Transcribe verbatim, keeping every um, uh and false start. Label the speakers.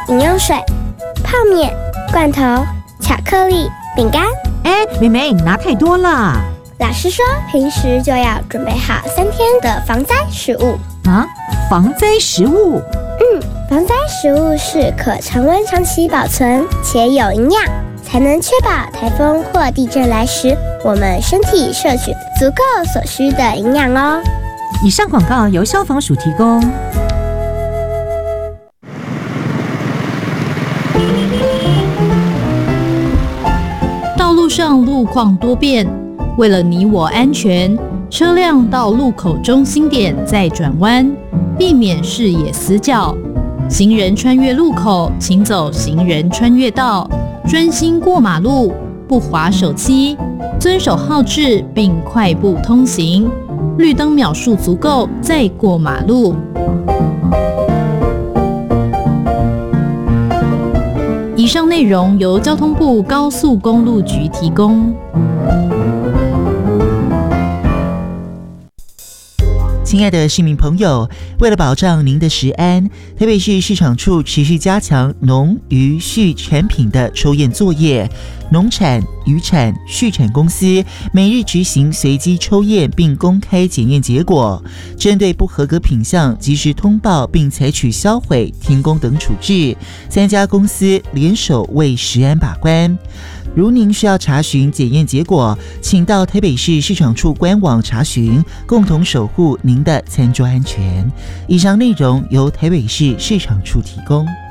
Speaker 1: 饮用水、泡面、罐头、巧克力、饼干。
Speaker 2: 哎，妹妹，你拿太多了。
Speaker 1: 老师说，平时就要准备好三天的防灾食物。
Speaker 2: 啊，防灾食物？
Speaker 1: 嗯，防灾食物是可常温长期保存且有营养，才能确保台风或地震来时，我们身体摄取足够所需的营养哦。
Speaker 2: 以上广告由消防署提供。
Speaker 3: 道路上路况多变，为了你我安全，车辆到路口中心点再转弯，避免视野死角。行人穿越路口，请走行人穿越道，专心过马路，不滑手机，遵守号志并快步通行。绿灯秒数足够再过马路。以上内容由交通部高速公路局提供。
Speaker 4: 亲爱的市民朋友，为了保障您的食安，台北市市场处持续加强农渔畜产品的抽验作业。农产、渔产、畜产公司每日执行随机抽验并公开检验结果，针对不合格品项及时通报并采取销毁、停工等处置。三家公司联手为食安把关。如您需要查询检验结果，请到台北市市场处官网查询，共同守护您的餐桌安全。以上内容由台北市市场处提供。